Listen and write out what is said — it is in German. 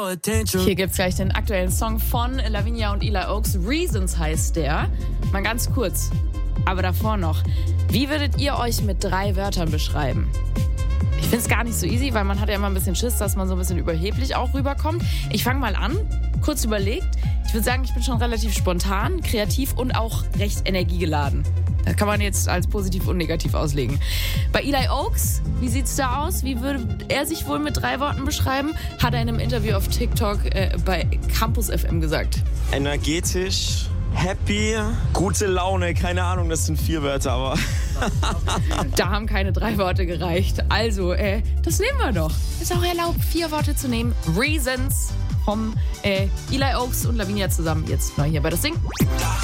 Hier gibt's gleich den aktuellen Song von Lavinia und Eli Oaks. Reasons heißt der. Mal ganz kurz. Aber davor noch. Wie würdet ihr euch mit 3 Wörtern beschreiben? Ich finde es gar nicht so easy, weil man hat ja immer ein bisschen Schiss, dass man so ein bisschen überheblich auch rüberkommt. Ich fange mal an, kurz überlegt. Ich würde sagen, ich bin schon relativ spontan, kreativ und auch recht energiegeladen. Das kann man jetzt als positiv und negativ auslegen. Bei Eli Oaks, wie sieht's da aus? Wie würde er sich wohl mit 3 Worten beschreiben? Hat er in einem Interview auf TikTok bei Campus FM gesagt. Energetisch, happy, gute Laune, keine Ahnung, das sind 4 Wörter, aber... Da haben keine 3 Worte gereicht. Also, das nehmen wir doch. Ist auch erlaubt, 4 Worte zu nehmen. Reasons vom Eli Oaks und Lavinia zusammen jetzt mal hier bei das Ding.